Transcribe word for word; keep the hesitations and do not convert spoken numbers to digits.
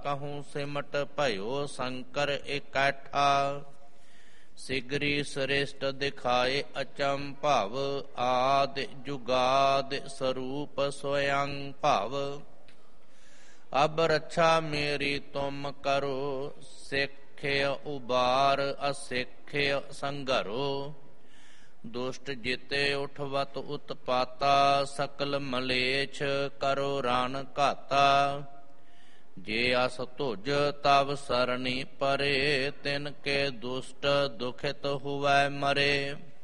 कहूँ सिमट भयो शंकर इकट्ठा। सिगरी श्रेष्ठ दिखाए अचंभव आदि जुगाद स्वरूप स्वयं भव। अब रक्षा मेरी तुम करो सिख्य उबार असिख्य संगरो। दुष्ट जिते उठवत उत्पाता सकल मलेच्छ करो रान घाता। जे अस तुझ तब सरनी परे तिनके दुष्ट दुखित हुवै मरे।